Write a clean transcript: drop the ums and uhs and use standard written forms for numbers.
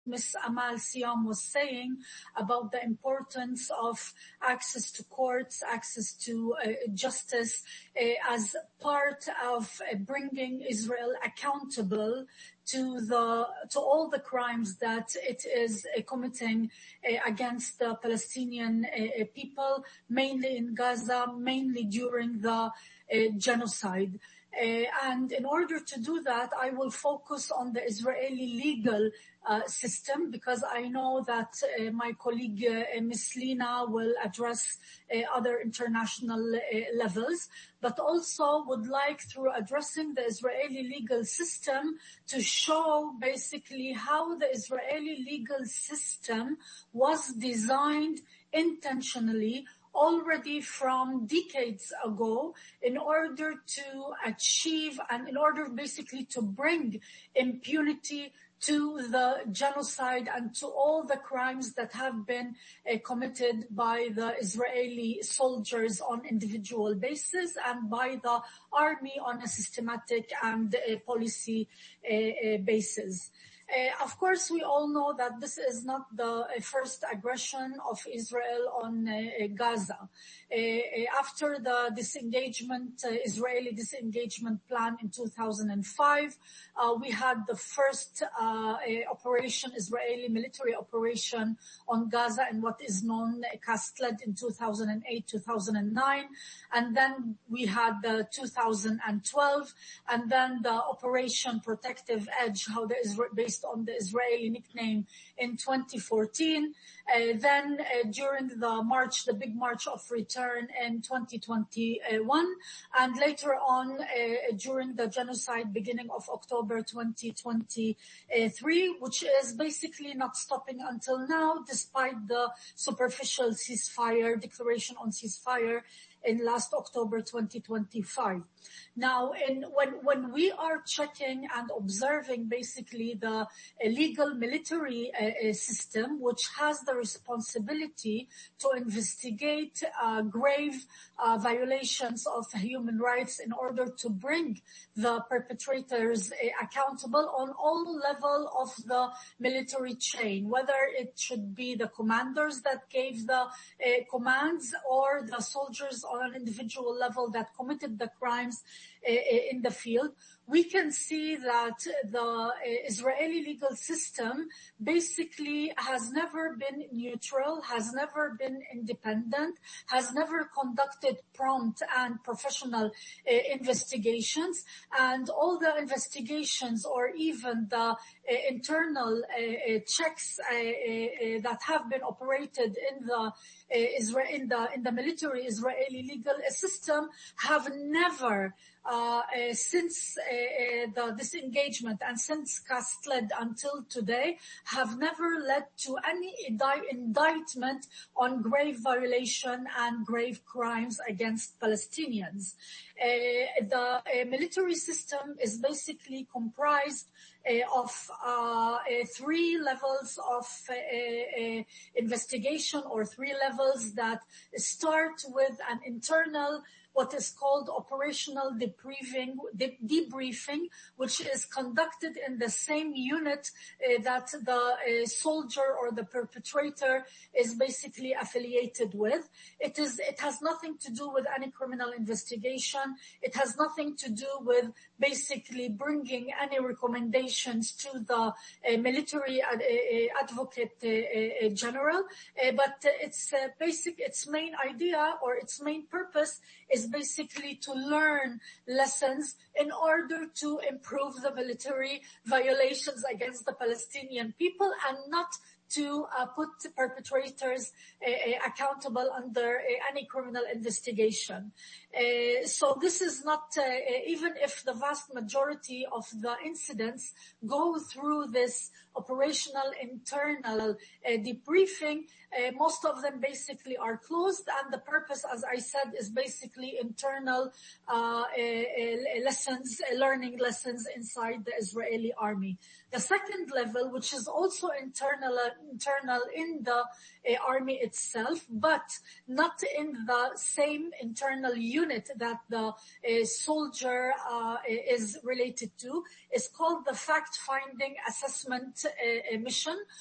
Miss Amal Siam was saying about the importance of access to courts, access to justice as part of bringing Israel accountable to all the crimes that it is committing against the Palestinian people, mainly in Gaza, mainly during the genocide. And in order to do that, I will focus on the Israeli legal system, because I know that my colleague Ms. Lina will address other international levels, but also would like, through addressing the Israeli legal system, to show basically how the Israeli legal system was designed intentionally already from decades ago in order to achieve and in order basically to bring impunity to the genocide and to all the crimes that have been committed by the Israeli soldiers on individual basis and by the army on a systematic and policy basis. Of course, we all know that this is not the first aggression of Israel on Gaza. After the disengagement, Israeli disengagement plan in 2005, we had the first Israeli military operation on Gaza in what is known Kastled in 2008-2009, and then we had the 2012, and then the Operation Protective Edge, based on the Israeli nickname, in 2014. Then during the big March of Return in 2021, and later on during the genocide beginning of October 2023, which is basically not stopping until now, despite the superficial declaration on ceasefire in last October 2025. Now, when we are checking and observing basically the legal military system, which has the responsibility to investigate grave violations of human rights in order to bring the perpetrators accountable on all level of the military chain, whether it should be the commanders that gave the commands or the soldiers on an individual level that committed the crimes in the field, we can see that the Israeli legal system basically has never been neutral, has never been independent, has never conducted prompt and professional investigations, and all the investigations or even the internal checks that have been operated in the military Israeli legal system have never since the disengagement and since Kastled until today have never led to any indictment on grave violation and grave crimes against Palestinians. The military system is basically comprised of three levels of investigation, or three levels that start with an internal, what is called operational debriefing, which is conducted in the same unit that the soldier or the perpetrator is basically affiliated with. It has nothing to do with any criminal investigation. It has nothing to do with basically bringing any recommendations to the military advocate general, but its main idea or its main purpose is basically to learn lessons in order to improve the military violations against the Palestinian people, and not to put perpetrators accountable under any criminal investigation. So this is not, even if the vast majority of the incidents go through this operational internal debriefing, most of them basically are closed, and the purpose, as I said, is basically internal learning lessons inside the Israeli army. The second level, which is also internal in the army itself, but not in the same internal unit that the soldier is related to, is called the fact-finding assessment mission